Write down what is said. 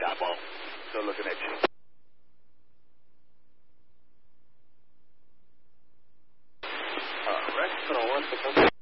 eyeball. Still looking at you. Rex, put on 1 second.